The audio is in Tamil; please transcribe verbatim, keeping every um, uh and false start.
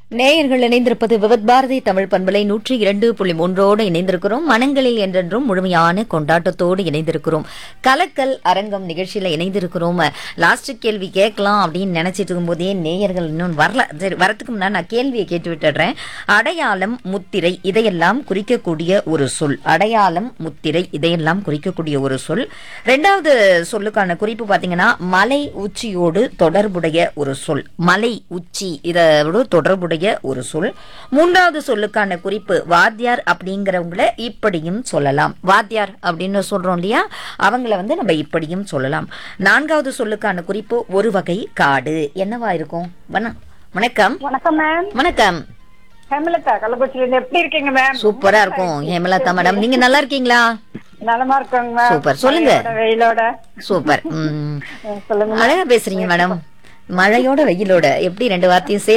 நேயர்கள் இணைந்திருப்பது விவத் பாரதி தமிழ் பண்பலை நூற்றி இரண்டு புள்ளி மூன்றோடு இணைந்திருக்கிறோம். மனங்களில் என்றென்றும் முழுமையான கொண்டாட்டத்தோடு இணைந்திருக்கிறோம். கலக்கல் அரங்கம் நிகழ்ச்சியில இணைந்திருக்கிறோம். லாஸ்ட் கேள்வி கேட்கலாம் அப்படின்னு நினைச்சிட்டு இருக்கும் போதே நேயர்கள் இன்னும் வரல. சரி, வரத்துக்கு முன்னாடி நான் கேள்வியை கேட்டு விட்டுடுறேன். அடையாளம், முத்திரை இதையெல்லாம் குறிக்கக்கூடிய ஒரு சொல். அடையாளம், முத்திரை இதையெல்லாம் குறிக்கக்கூடிய ஒரு சொல். ரெண்டாவது சொல்லுக்கான குறிப்பு பாத்தீங்கன்னா மலை உச்சியோடு தொடர்புடைய ஒரு சொல். மலை உச்சி இதோடு தொடர்புடைய ஒரு சொல். மூன்றாவது சொல்லுக்கான குறிப்பு வாத்தியார் அப்படிங்கிறவங்கள இப்படியும் சொல்லலாம். வாத்தியார் அப்படின்னு சொல்றோம் இல்லையா, அவங்கள வந்து நம்ம இப்படியும் சொல்லலாம். நான்காவது சொல்லுக்கான குறிப்பு ஒரு வகை காடு. என்னவா இருக்கும்? வணக்கம். வணக்கம் மேம். வணக்கம் ஹேமலதா கள்ளக்குறிச்சியில எப்படி இருக்கீங்க மேம்? சூப்பரா இருக்கும் ஹேமலதா மேடம். நீங்க நல்லா இருக்கீங்களா? நலமா இருக்காங்க மேம். சூப்பர், சொல்லுங்க. வெயிலோட சூப்பர். ம் சொல்லுங்க. அழகா பேசுறீங்க மேடம். மழையோட வெயிலோட எப்படி ரெண்டு வார்த்தையும் சேர்த்து